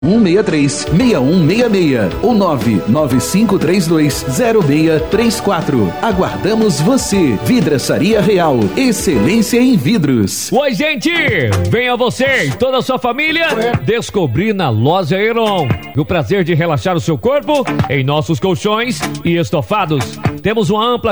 163-6166 ou 995320634. Aguardamos você. Vidraçaria Real, excelência em vidros. Oi, gente! Venha você e toda a sua família descobrir na Loja Heron o prazer de relaxar o seu corpo em nossos colchões e estofados. Temos uma ampla